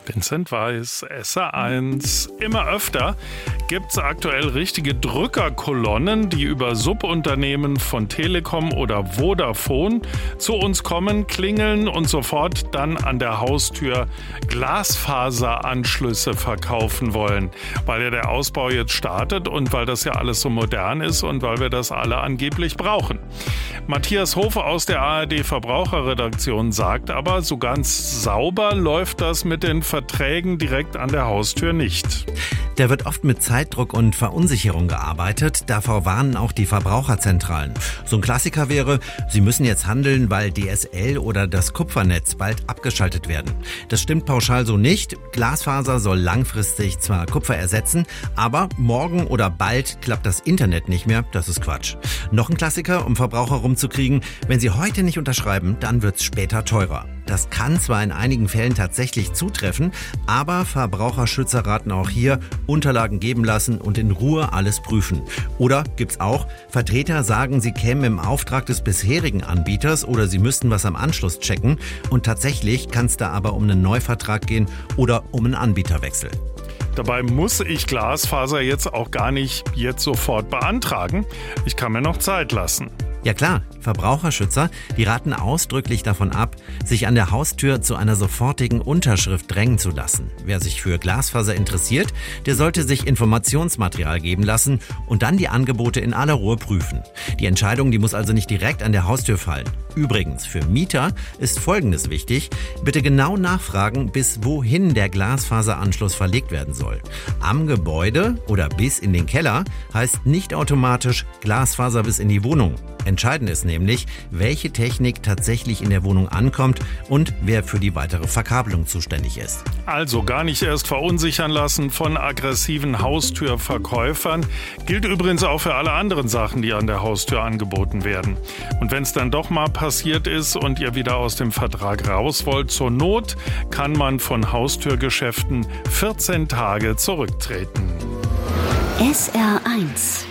Vincent Weiß, SR1. Immer öfter gibt es aktuell richtige Drückerkolonnen, die über Subunternehmen von Telekom oder Vodafone zu uns kommen, klingeln und sofort dann an der Haustür Glasfaseranschlüsse verkaufen wollen, weil ja der Ausbau jetzt startet und weil das ja alles so modern ist und weil wir das alle angeblich brauchen. Matthias Hofe aus der ARD Verbraucherredaktion sagt aber, so ganz sauber läuft das mit den Verträgen direkt an der Haustür nicht. Da wird oft mit Zeitdruck und Verunsicherung gearbeitet. Davor warnen auch die Verbraucherzentralen. So ein Klassiker wäre, Sie müssen jetzt handeln, weil DSL oder das Kupfernetz bald abgeschaltet werden. Das stimmt pauschal so nicht. Glasfaser soll langfristig zwar Kupfer ersetzen, aber morgen oder bald klappt das Internet nicht mehr. Das ist Quatsch. Noch ein Klassiker, um Verbraucher rumzukriegen. Wenn Sie heute nicht unterschreiben, dann wird's später teurer. Das kann zwar in einigen Fällen tatsächlich zutreffen, aber Verbraucherschützer raten auch hier, Unterlagen geben lassen und in Ruhe alles prüfen. Oder gibt's auch, Vertreter sagen, sie kämen im Auftrag des bisherigen Anbieters oder sie müssten was am Anschluss checken. Und tatsächlich kann es da aber um einen Neuvertrag gehen oder um einen Anbieterwechsel. Dabei muss ich Glasfaser jetzt auch gar nicht jetzt sofort beantragen. Ich kann mir noch Zeit lassen. Ja klar, Verbraucherschützer, die raten ausdrücklich davon ab, sich an der Haustür zu einer sofortigen Unterschrift drängen zu lassen. Wer sich für Glasfaser interessiert, der sollte sich Informationsmaterial geben lassen und dann die Angebote in aller Ruhe prüfen. Die Entscheidung, die muss also nicht direkt an der Haustür fallen. Übrigens, für Mieter ist Folgendes wichtig: Bitte genau nachfragen, bis wohin der Glasfaseranschluss verlegt werden soll. Am Gebäude oder bis in den Keller heißt nicht automatisch Glasfaser bis in die Wohnung. Entscheidend ist nämlich, welche Technik tatsächlich in der Wohnung ankommt und wer für die weitere Verkabelung zuständig ist. Also gar nicht erst verunsichern lassen von aggressiven Haustürverkäufern. Gilt übrigens auch für alle anderen Sachen, die an der Haustür angeboten werden. Und wenn es dann doch mal passiert ist und ihr wieder aus dem Vertrag raus wollt, zur Not kann man von Haustürgeschäften 14 Tage zurücktreten. SR1